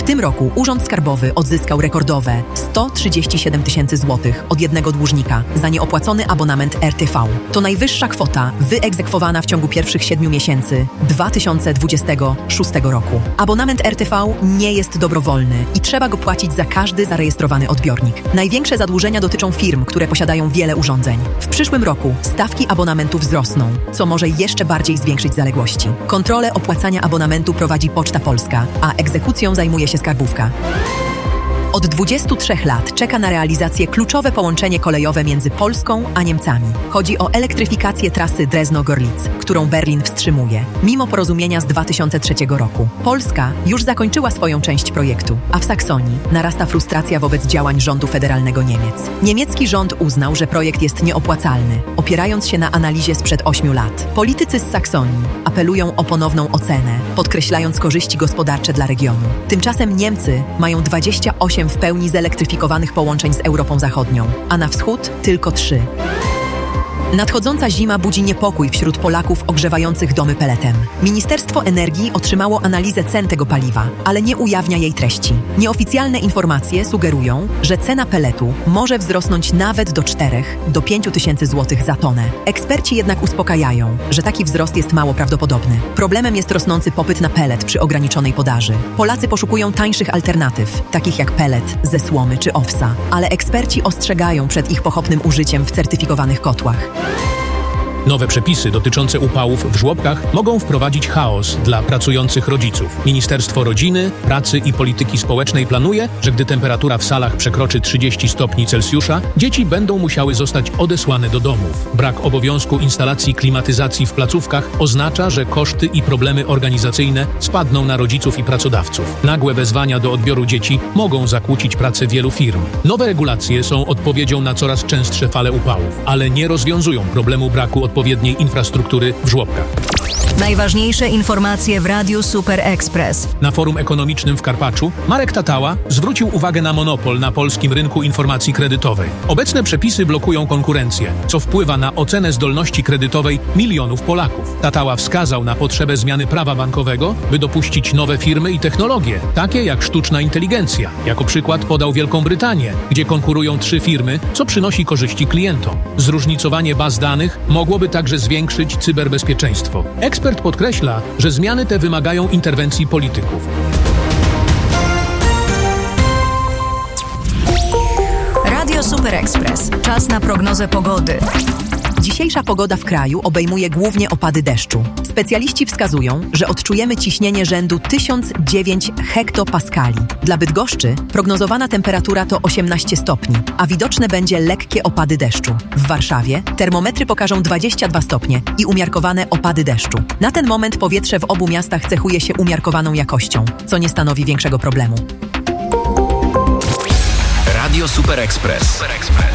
W tym roku Urząd Skarbowy odzyskał rekordowe 137 tysięcy złotych od jednego dłużnika za nieopłacony abonament RTV. To najwyższa kwota wyegzekwowana w ciągu pierwszych 7 miesięcy 2026 roku. Abonament RTV nie jest dobrowolny i trzeba go płacić za każdy zarejestrowany odbiornik. Największe zadłużenia dotyczą firm, które posiadają wiele urządzeń. W przyszłym roku stawki abonamentu wzrosną, co może jeszcze bardziej zwiększyć zaległości. Kontrolę opłacania abonamentu prowadzi Poczta Polska, a egzekucją zajmuje się Skarbówka. Od 23 lat czeka na realizację kluczowe połączenie kolejowe między Polską a Niemcami. Chodzi o elektryfikację trasy Drezno-Gorlice, którą Berlin wstrzymuje, mimo porozumienia z 2003 roku. Polska już zakończyła swoją część projektu, a w Saksonii narasta frustracja wobec działań rządu federalnego Niemiec. Niemiecki rząd uznał, że projekt jest nieopłacalny, opierając się na analizie sprzed 8 lat. Politycy z Saksonii apelują o ponowną ocenę, podkreślając korzyści gospodarcze dla regionu. Tymczasem Niemcy mają 28 w pełni zelektryfikowanych połączeń z Europą Zachodnią, a na wschód tylko 3. Nadchodząca zima budzi niepokój wśród Polaków ogrzewających domy peletem. Ministerstwo Energii otrzymało analizę cen tego paliwa, ale nie ujawnia jej treści. Nieoficjalne informacje sugerują, że cena peletu może wzrosnąć nawet do 4 do 5 tysięcy złotych za tonę. Eksperci jednak uspokajają, że taki wzrost jest mało prawdopodobny. Problemem jest rosnący popyt na pelet przy ograniczonej podaży. Polacy poszukują tańszych alternatyw, takich jak pelet ze słomy czy owsa, ale eksperci ostrzegają przed ich pochopnym użyciem w certyfikowanych kotłach. Nowe przepisy dotyczące upałów w żłobkach mogą wprowadzić chaos dla pracujących rodziców. Ministerstwo Rodziny, Pracy i Polityki Społecznej planuje, że gdy temperatura w salach przekroczy 30 stopni Celsjusza, dzieci będą musiały zostać odesłane do domów. Brak obowiązku instalacji klimatyzacji w placówkach oznacza, że koszty i problemy organizacyjne spadną na rodziców i pracodawców. Nagłe wezwania do odbioru dzieci mogą zakłócić pracę wielu firm. Nowe regulacje są odpowiedzią na coraz częstsze fale upałów, ale nie rozwiązują problemu braku odpowiedniej infrastruktury w żłobkach. Najważniejsze informacje w Radiu Super Express. Na forum ekonomicznym w Karpaczu Marek Tatała zwrócił uwagę na monopol na polskim rynku informacji kredytowej. Obecne przepisy blokują konkurencję, co wpływa na ocenę zdolności kredytowej milionów Polaków. Tatała wskazał na potrzebę zmiany prawa bankowego, by dopuścić nowe firmy i technologie, takie jak sztuczna inteligencja. Jako przykład podał Wielką Brytanię, gdzie konkurują 3 firmy, co przynosi korzyści klientom. Zróżnicowanie baz danych mogłoby także zwiększyć cyberbezpieczeństwo. Ekspert podkreśla, że zmiany te wymagają interwencji polityków. Radio Super Express. Czas na prognozę pogody. Dzisiejsza pogoda w kraju obejmuje głównie opady deszczu. Specjaliści wskazują, że odczujemy ciśnienie rzędu 1009 hektopaskali. Dla Bydgoszczy prognozowana temperatura to 18 stopni, a widoczne będzie lekkie opady deszczu. W Warszawie termometry pokażą 22 stopnie i umiarkowane opady deszczu. Na ten moment powietrze w obu miastach cechuje się umiarkowaną jakością, co nie stanowi większego problemu. Radio Super Express.